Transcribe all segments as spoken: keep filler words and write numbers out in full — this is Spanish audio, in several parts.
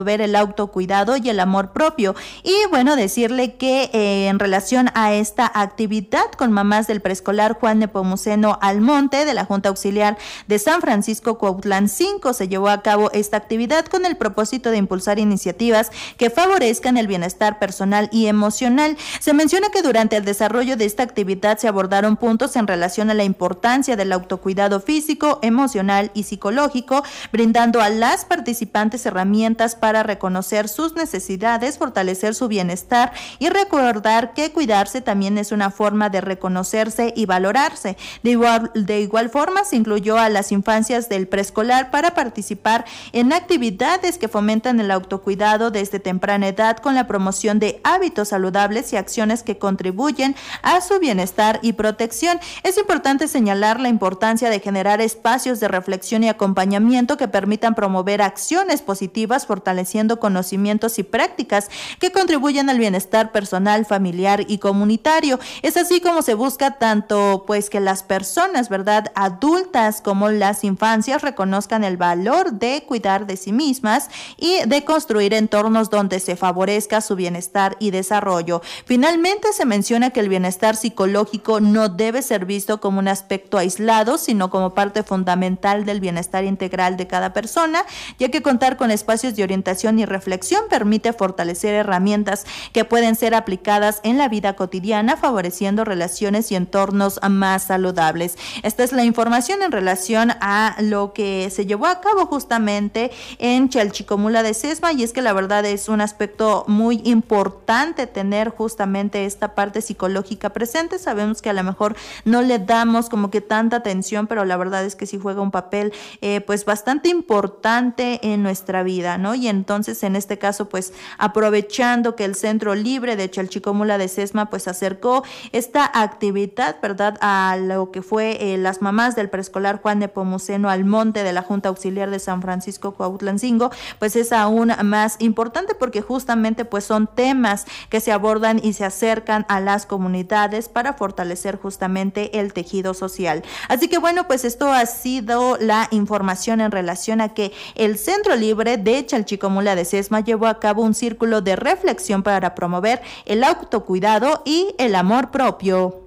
ver el autocuidado y el amor propio. Y bueno, decirle que eh, en relación a esta actividad con mamás del preescolar Juan Nepomuceno Almonte de la Junta Auxiliar de San Francisco Cuautlancingo, se llevó a cabo esta actividad con el propósito de impulsar iniciativas que favorezcan el bienestar personal y emocional. Se menciona que durante el desarrollo de esta actividad se abordaron puntos en relación a la importancia del autocuidado físico, emocional y psicológico, brindando a las participantes herramientas para para reconocer sus necesidades, fortalecer su bienestar y recordar que cuidarse también es una forma de reconocerse y valorarse. De igual, de igual forma, se incluyó a las infancias del preescolar para participar en actividades que fomentan el autocuidado desde temprana edad con la promoción de hábitos saludables y acciones que contribuyen a su bienestar y protección. Es importante señalar la importancia de generar espacios de reflexión y acompañamiento que permitan promover acciones positivas, fortaleciendo conocimientos y prácticas que contribuyen al bienestar personal, familiar y comunitario. Es así como se busca tanto pues que las personas, ¿verdad?, adultas como las infancias reconozcan el valor de cuidar de sí mismas y de construir entornos donde se favorezca su bienestar y desarrollo. Finalmente, se menciona que el bienestar psicológico no debe ser visto como un aspecto aislado, sino como parte fundamental del bienestar integral de cada persona, ya que contar con espacios de orientación y reflexión permite fortalecer herramientas que pueden ser aplicadas en la vida cotidiana, favoreciendo relaciones y entornos más saludables. Esta es la información en relación a lo que se llevó a cabo justamente en Chalchicomula de Sesma, y es que la verdad es un aspecto muy importante tener justamente esta parte psicológica presente. Sabemos que a lo mejor no le damos como que tanta atención, pero la verdad es que sí juega un papel eh, pues bastante importante en nuestra vida, ¿no? Y entonces en este caso pues aprovechando que el Centro Libre de Chalchicomula de Sesma pues acercó esta actividad, ¿verdad?, a lo que fue eh, las mamás del preescolar Juan Nepomuceno Almonte de la Junta Auxiliar de San Francisco Cuautlancingo, pues es aún más importante porque justamente pues son temas que se abordan y se acercan a las comunidades para fortalecer justamente el tejido social. Así que bueno, pues esto ha sido la información en relación a que el Centro Libre de Chalchicomula de Sesma llevó a cabo un círculo de reflexión para promover el autocuidado y el amor propio.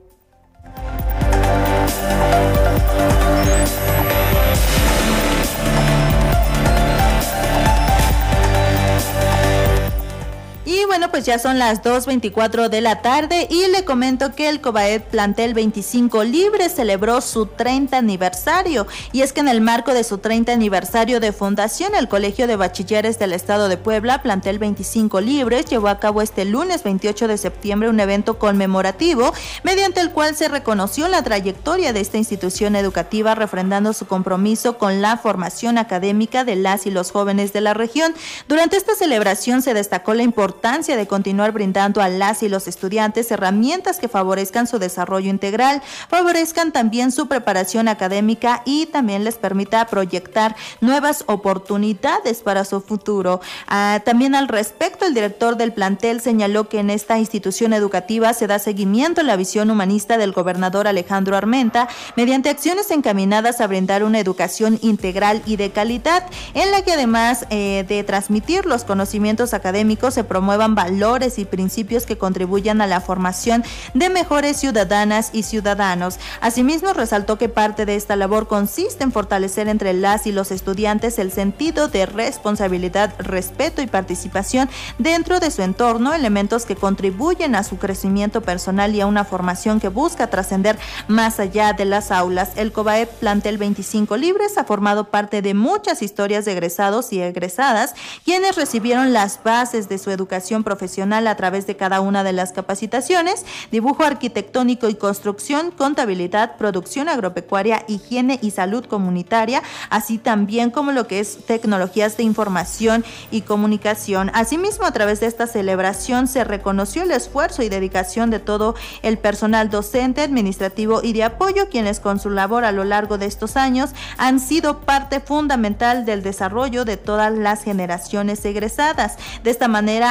Y bueno, pues ya son las dos veinticuatro de la tarde y le comento que el Cobaet Plantel veinticinco Libre celebró su treinta aniversario, y es que en el marco de su treinta aniversario de fundación, el Colegio de Bachilleres del Estado de Puebla, Plantel veinticinco Libres, llevó a cabo este lunes veintiocho de septiembre un evento conmemorativo mediante el cual se reconoció la trayectoria de esta institución educativa, refrendando su compromiso con la formación académica de las y los jóvenes de la región. Durante esta celebración se destacó la importancia de continuar brindando a las y los estudiantes herramientas que favorezcan su desarrollo integral, favorezcan también su preparación académica y también les permita proyectar nuevas oportunidades para su futuro. Ah, también al respecto, el director del plantel señaló que en esta institución educativa se da seguimiento a la visión humanista del gobernador Alejandro Armenta mediante acciones encaminadas a brindar una educación integral y de calidad, en la que además eh, de transmitir los conocimientos académicos se promuevan valores y principios que contribuyan a la formación de mejores ciudadanas y ciudadanos. Asimismo, resaltó que parte de esta labor consiste en fortalecer entre las y los estudiantes el sentido de responsabilidad, respeto y participación dentro de su entorno, elementos que contribuyen a su crecimiento personal y a una formación que busca trascender más allá de las aulas. El Cobaep Plantel veinticinco Libres ha formado parte de muchas historias de egresados y egresadas, quienes recibieron las bases de su educación profesional a través de cada una de las capacitaciones: dibujo arquitectónico y construcción, contabilidad, producción agropecuaria, higiene y salud comunitaria, así también como lo que es tecnologías de información y comunicación. Asimismo, a través de esta celebración se reconoció el esfuerzo y dedicación de todo el personal docente, administrativo y de apoyo, quienes con su labor a lo largo de estos años han sido parte fundamental del desarrollo de todas las generaciones egresadas. De esta manera, a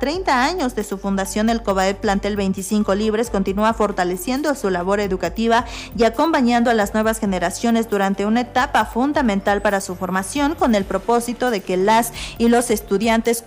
treinta años de su fundación, el COBAED Plantel veinticinco Libres continúa fortaleciendo su labor educativa y acompañando a las nuevas generaciones durante una etapa fundamental para su formación, con el propósito de que las y los estudiantes